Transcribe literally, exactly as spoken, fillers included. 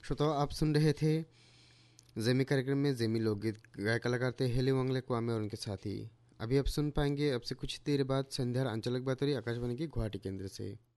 श्रोताओं, आप सुन रहे थे जेमी कार्यक्रम में जेमी लोकगीत गाय कलाकार थे हेले वांगले क्वामे और उनके साथी। अभी आप सुन पाएंगे अब से कुछ देर बाद संध्या अंचलक बातरी आकाशवाणी की गुवाहाटी केंद्र से।